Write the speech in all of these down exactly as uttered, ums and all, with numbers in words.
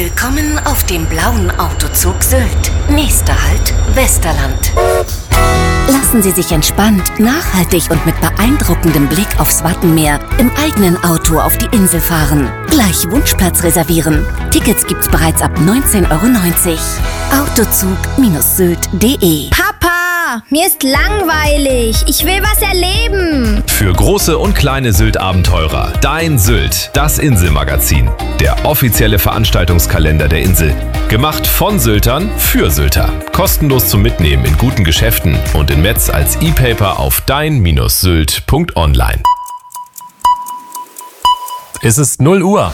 Willkommen auf dem blauen Autozug Sylt. Nächster Halt, Westerland. Lassen Sie sich entspannt, nachhaltig und mit beeindruckendem Blick aufs Wattenmeer im eigenen Auto auf die Insel fahren. Gleich Wunschplatz reservieren. Tickets gibt's bereits ab neunzehn Euro neunzig. Autozug Sylt punkt de. Papa, mir ist langweilig. Ich will was erleben. Für große und kleine Sylt-Abenteurer. Dein Sylt, das Inselmagazin. Der offizielle Veranstaltungskalender der Insel. Gemacht von Syltern für Sylter. Kostenlos zum Mitnehmen in guten Geschäften und in Metz als E-Paper auf dein Sylt punkt online. Es ist null Uhr.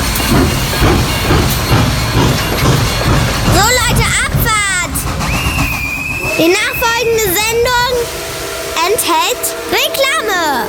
So Leute, Abfahrt! Die nachfolgende Sendung enthält Reklame.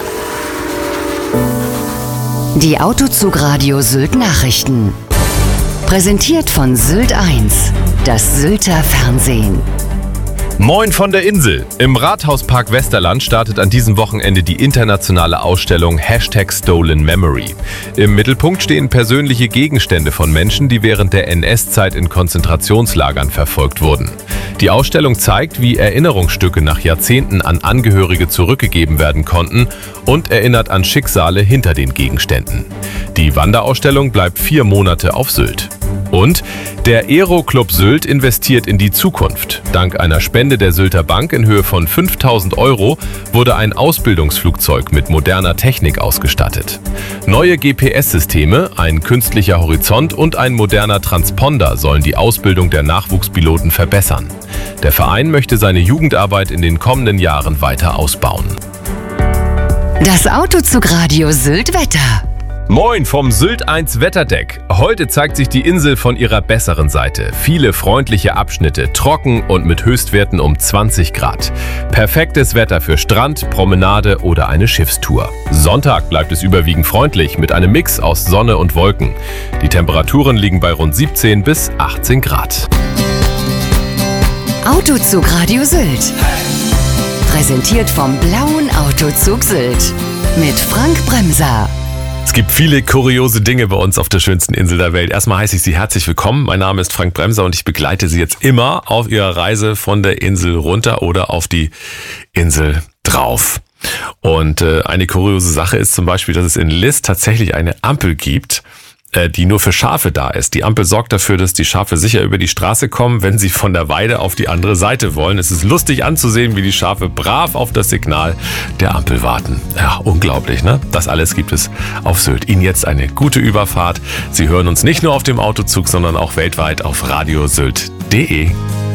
Die Autozugradio Sylt Nachrichten. Präsentiert von Sylt eins, das Sylter Fernsehen. Moin von der Insel. Im Rathauspark Westerland startet an diesem Wochenende die internationale Ausstellung Hashtag Stolen Memory. Im Mittelpunkt stehen persönliche Gegenstände von Menschen, die während der N S-Zeit in Konzentrationslagern verfolgt wurden. Die Ausstellung zeigt, wie Erinnerungsstücke nach Jahrzehnten an Angehörige zurückgegeben werden konnten und erinnert an Schicksale hinter den Gegenständen. Die Wanderausstellung bleibt vier Monate auf Sylt. Und der Aero-Club Sylt investiert in die Zukunft. Dank einer Spende der Sylter Bank in Höhe von fünftausend Euro wurde ein Ausbildungsflugzeug mit moderner Technik ausgestattet. Neue G P S-Systeme, ein künstlicher Horizont und ein moderner Transponder sollen die Ausbildung der Nachwuchspiloten verbessern. Der Verein möchte seine Jugendarbeit in den kommenden Jahren weiter ausbauen. Das Autozugradio Sylt Wetter. Moin vom Sylt eins Wetterdeck. Heute zeigt sich die Insel von ihrer besseren Seite. Viele freundliche Abschnitte, trocken und mit Höchstwerten um zwanzig Grad. Perfektes Wetter für Strand, Promenade oder eine Schiffstour. Sonntag bleibt es überwiegend freundlich mit einem Mix aus Sonne und Wolken. Die Temperaturen liegen bei rund siebzehn bis achtzehn Grad. Autozugradio Sylt. Präsentiert vom blauen Autozug Sylt. Mit Frank Bremser. Es gibt viele kuriose Dinge bei uns auf der schönsten Insel der Welt. Erstmal heiße ich Sie herzlich willkommen. Mein Name ist Frank Bremser und ich begleite Sie jetzt immer auf Ihrer Reise von der Insel runter oder auf die Insel drauf. Und äh, eine kuriose Sache ist zum Beispiel, dass es in List tatsächlich eine Ampel gibt, äh, die nur für Schafe da ist. Die Ampel sorgt dafür, dass die Schafe sicher über die Straße kommen, wenn sie von der Weide auf die andere Seite wollen. Es ist lustig anzusehen, wie die Schafe brav auf das Signal der Ampel warten. Ja, unglaublich, ne? Das alles gibt es auf Sylt. Ihnen jetzt eine gute Überfahrt. Sie hören uns nicht nur auf dem Autozug, sondern auch weltweit auf radio sylt punkt de.